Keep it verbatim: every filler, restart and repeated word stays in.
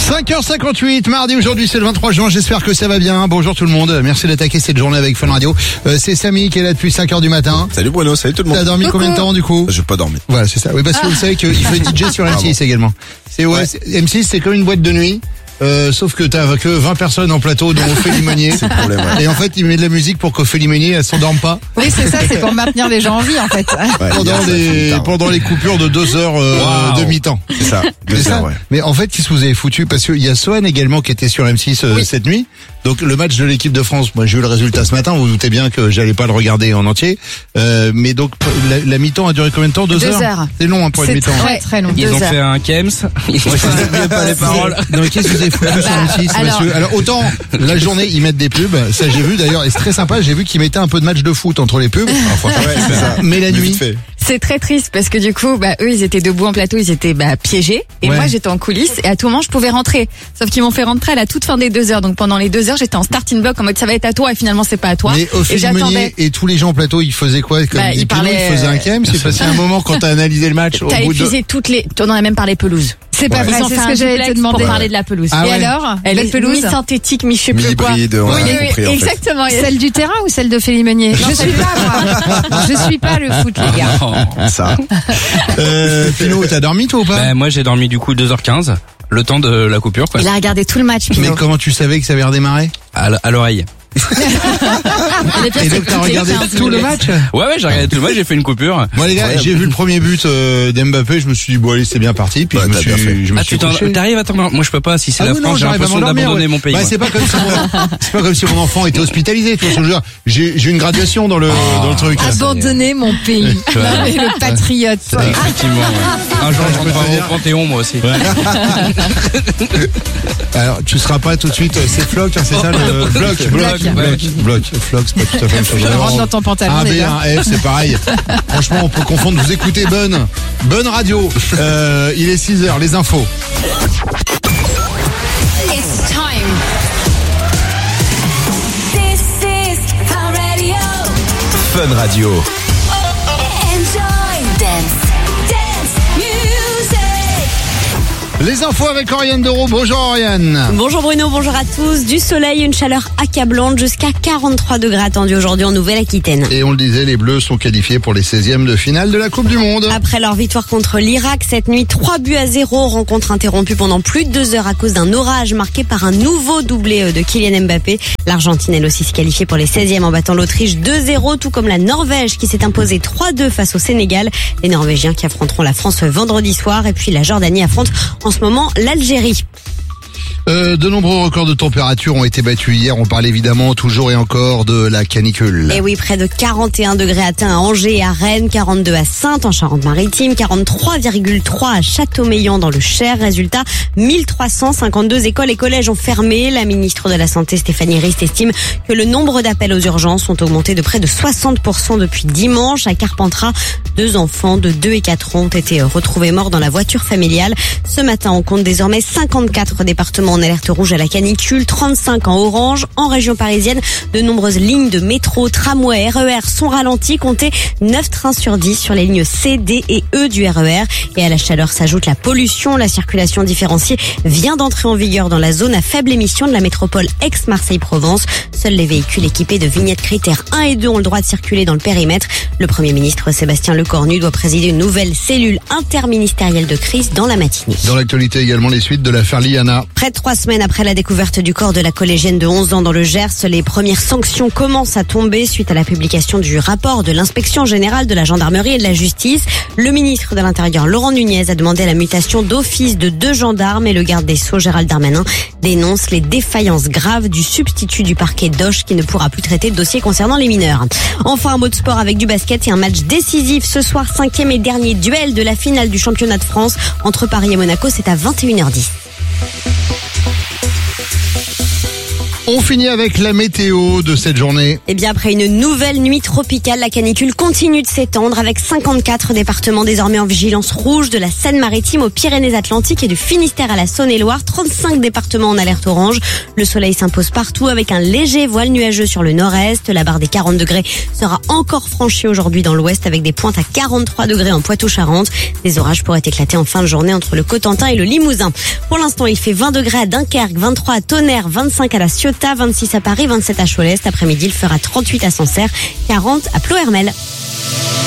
cinq heures cinquante-huit, mardi aujourd'hui, c'est le vingt-trois juin, j'espère que ça va bien. Bonjour tout le monde, merci d'attaquer cette journée avec Fun Radio. Euh, c'est Samy qui est là depuis cinq heures du matin. Salut Bruno, salut tout le monde. T'as dormi Coucou. combien de temps du coup? J'ai pas dormi. Voilà, c'est ça. Oui, parce que vous savez qu'il fait D J sur M six Ah bon. également. C'est ouais, Ouais. c'est- M six c'est comme une boîte de nuit. Euh, sauf que t'as que vingt personnes en plateau, dont Ophélie Meunier. C'est le problème, ouais. Et en fait, il met de la musique pour qu'Ophélie Meunier, elle s'endorme pas. Oui, c'est ça, c'est pour maintenir les gens en vie, en fait. Ouais, Pendant hier, ça les, finit tard. pendant les coupures de deux heures euh, Waouh. de mi-temps. C'est ça, C'est deux ça. heures, ouais. Mais en fait, qu'est-ce que vous avez foutu? Parce qu'il y a Sohan également qui était sur M six euh, Oui. cette nuit. Donc le match de l'équipe de France, moi j'ai eu le résultat ce matin, vous vous doutez bien que j'allais pas le regarder en entier. Euh, mais donc la, la mi-temps a duré combien de temps? Deux, Deux heures. C'est long hein, pour une C'est mi-temps. très très long. Ils Deux ont heures. fait un Kems. Ils ne pas les paroles. Non mais qu'est-ce que vous avez foutu sur M six, alors- monsieur? Alors autant la journée ils mettent des pubs, ça j'ai vu d'ailleurs, et c'est très sympa, j'ai vu qu'ils mettaient un peu de match de foot entre les pubs. Ouais, c'est ça. Mais la Vite nuit, fait. C'est très triste parce que du coup, bah, eux, ils étaient debout en plateau, ils étaient bah, piégés. Et Ouais. moi, j'étais en coulisses et à tout moment, je pouvais rentrer. Sauf qu'ils m'ont fait rentrer à la toute fin des deux heures. Donc pendant les deux heures, j'étais en starting block en mode ça va être à toi et finalement, c'est pas à toi. mais et Ophélie Meunier j'attendais. et tous les gens en plateau, ils faisaient quoi? Comme Bah, dit ils Pinot, parlaient, ils faisaient un kem, c'est parce qu'à un moment quand t'as analysé le match, au T'as bout de... épuisé toutes les. On en a même parlé pelouse. C'est pas Ouais. vrai, Ils ont c'est fait ce un que j'allais duplex te demander. pour parler de la pelouse. Ah Et ouais. alors, Elle belle est pelouse, mi-synthétique, mi je sais plus quoi. Mi-hybride, on a Oui, compris, oui, en fait. exactement. celle du terrain ou celle de Ophélie Meunier? Je suis pas moi. Je suis pas le foot, les gars. Ça. Euh, Pinot, t'as dormi toi ou pas? Ben, moi, j'ai dormi du coup deux heures quinze, le temps de la coupure, quoi. Il a regardé tout le match, Mais Pinot. comment tu savais que ça avait redémarré? À l- à l'oreille. Et donc t'as regardé tout le match? Ouais, ouais, j'ai regardé tout le match, j'ai fait une coupure. Moi les gars, Incroyable. j'ai vu le premier but euh, d'Mbappé, je me suis dit bon allez c'est bien parti, puis Ouais, je me t'as suis, bien fait. je me Ah, suis tu t'en- couché. t'arrives à t'endormir? Moi, je peux pas. Si c'est Ah la oui, non, France, j'ai j'arrive à l'impression m'endormir, d'abandonner ouais. mon pays. Bah, moi. c'est pas comme si mon, c'est pas comme si mon enfant était hospitalisé, tu vois ce que je veux dire. J'ai, j'ai une graduation dans le, dans le truc. Abandonner mon pays. Tu vois. Non, mais le patriote. Effectivement. ouais. Un jour, je rentrerai au Panthéon, moi aussi. Alors, tu seras pas tout de suite, euh, c'est Floc, hein, c'est ça le bloc, bloc, Bloc. bloc, bloc, Floc, c'est pas tout à fait la même chose. Je rentre dans ton pantalon, Un B, déjà. un F, c'est pareil. Franchement, on peut confondre. Vous écoutez Bonne, Bonne Radio. Euh, il est six heures, les infos. It's time. This is our radio. Fun Radio. Enjoy. Dance. Dance. Music. Les infos avec Oriane Doro. Bonjour Oriane. Bonjour Bruno, bonjour à tous. Du soleil, une chaleur accablante jusqu'à quarante-trois degrés attendus aujourd'hui en Nouvelle-Aquitaine. Et on le disait, les Bleus sont qualifiés pour les seizièmes de finale de la Coupe du Monde. Après leur victoire contre l'Irak cette nuit, trois buts à zéro, rencontre interrompue pendant plus de deux heures à cause d'un orage marqué par un nouveau doublé de Kylian Mbappé. L'Argentine, elle aussi, se qualifie pour les seizièmes en battant l'Autriche deux zéro, tout comme la Norvège qui s'est imposée trois deux face au Sénégal. Les Norvégiens qui affronteront la France vendredi soir et puis la Jordanie affronte en ce moment l'Algérie. Euh, de nombreux records de température ont été battus hier. On parle évidemment toujours et encore de la canicule. Et oui, près de quarante et un degrés atteints à Angers et à Rennes, quarante-deux à Saintes en Charente-Maritime, quarante-trois virgule trois à Châteaumeillan dans le Cher. Résultat, mille trois cent cinquante-deux écoles et collèges ont fermé. La ministre de la Santé, Stéphanie Rist, estime que le nombre d'appels aux urgences ont augmenté de près de soixante pour cent depuis dimanche. À Carpentras, deux enfants de deux et quatre ans ont été retrouvés morts dans la voiture familiale. Ce matin, on compte désormais cinquante-quatre départements en alerte rouge à la canicule, trente-cinq en orange. En région parisienne, de nombreuses lignes de métro, tramway, R E R sont ralenties. Comptez neuf trains sur dix sur les lignes C, D et E du R E R. Et à la chaleur s'ajoute la pollution. La circulation différenciée vient d'entrer en vigueur dans la zone à faible émission de la métropole Aix-Marseille-Provence. Seuls les véhicules équipés de vignettes critères un et deux ont le droit de circuler dans le périmètre. Le Premier ministre Sébastien Lecornu doit présider une nouvelle cellule interministérielle de crise dans la matinée. Dans l'actualité également, les suites de l'affaire Liana. Près de trois semaines après la découverte du corps de la collégienne de onze ans dans le Gers, les premières sanctions commencent à tomber suite à la publication du rapport de l'inspection générale de la gendarmerie et de la justice. Le ministre de l'Intérieur, Laurent Nunez, a demandé la mutation d'office de deux gendarmes et le garde des Sceaux, Gérald Darmanin, dénonce les défaillances graves du substitut du parquet d'Auch qui ne pourra plus traiter de dossiers concernant les mineurs. Enfin, un mot de sport avec du basket et un match décisif ce soir, cinquième et dernier duel de la finale du championnat de France entre Paris et Monaco, c'est à vingt et une heures dix. On finit avec la météo de cette journée. Et bien après une nouvelle nuit tropicale, la canicule continue de s'étendre avec cinquante-quatre départements désormais en vigilance rouge, de la Seine-Maritime aux Pyrénées-Atlantiques et du Finistère à la Saône-et-Loire, trente-cinq départements en alerte orange. Le soleil s'impose partout avec un léger voile nuageux sur le nord-est. La barre des quarante degrés sera encore franchie aujourd'hui dans l'ouest avec des pointes à quarante-trois degrés en Poitou-Charentes. Des orages pourraient éclater en fin de journée entre le Cotentin et le Limousin. Pour l'instant, il fait vingt degrés à Dunkerque, vingt-trois à Tonnerre, vingt-cinq à La Ciotat, vingt-six à Paris, vingt-sept à Cholet. Cet après-midi, il fera trente-huit à Sancerre, quarante à Ploërmel.